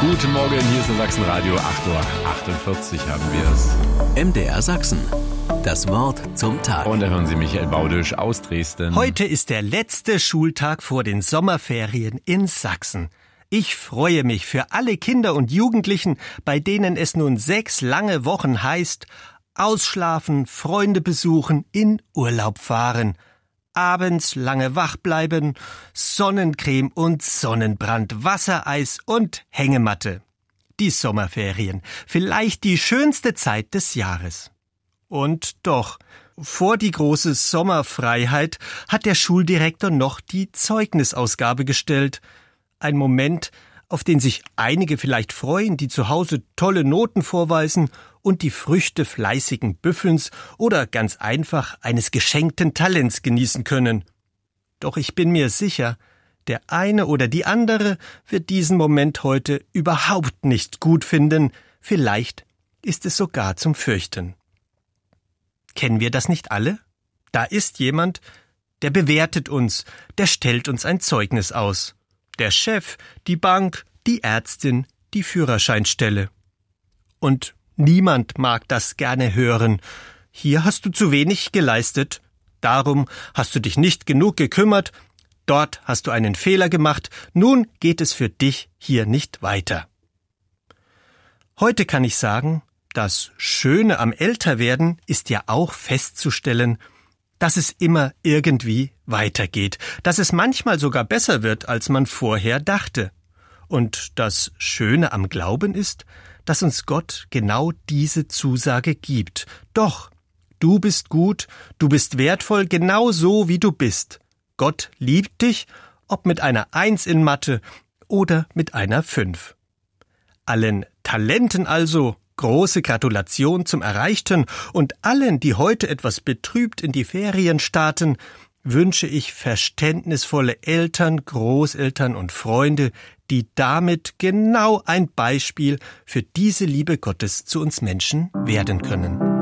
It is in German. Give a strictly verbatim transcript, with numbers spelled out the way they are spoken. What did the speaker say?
Guten Morgen, hier ist der Sachsenradio, acht Uhr achtundvierzig haben wir es. M D R Sachsen, das Wort zum Tag. Und da hören Sie Michael Baudisch aus Dresden. Heute ist der letzte Schultag vor den Sommerferien in Sachsen. Ich freue mich für alle Kinder und Jugendlichen, bei denen es nun sechs lange Wochen heißt: Ausschlafen, Freunde besuchen, in Urlaub fahren. Abends lange wach bleiben, Sonnencreme und Sonnenbrand, Wassereis und Hängematte. Die Sommerferien, vielleicht die schönste Zeit des Jahres. Und doch, vor die große Sommerfreiheit hat der Schuldirektor noch die Zeugnisausgabe gestellt. Ein Moment, auf den sich einige vielleicht freuen, die zu Hause tolle Noten vorweisen und die Früchte fleißigen Büffelns oder ganz einfach eines geschenkten Talents genießen können. Doch ich bin mir sicher, der eine oder die andere wird diesen Moment heute überhaupt nicht gut finden, vielleicht ist es sogar zum Fürchten. Kennen wir das nicht alle? Da ist jemand, der bewertet uns, der stellt uns ein Zeugnis aus. Der Chef, die Bank, die Ärztin, die Führerscheinstelle. Und niemand mag das gerne hören. Hier hast du zu wenig geleistet, darum hast du dich nicht genug gekümmert, dort hast du einen Fehler gemacht, nun geht es für dich hier nicht weiter. Heute kann ich sagen, das Schöne am Älterwerden ist ja auch festzustellen, dass es immer irgendwie weitergeht, dass es manchmal sogar besser wird, als man vorher dachte. Und das Schöne am Glauben ist, dass uns Gott genau diese Zusage gibt. Doch, du bist gut, du bist wertvoll, genau so wie du bist. Gott liebt dich, ob mit einer Eins in Mathe oder mit einer Fünf. Allen Talenten also große Gratulation zum Erreichten und allen, die heute etwas betrübt in die Ferien starten, wünsche ich verständnisvolle Eltern, Großeltern und Freunde, die damit genau ein Beispiel für diese Liebe Gottes zu uns Menschen werden können.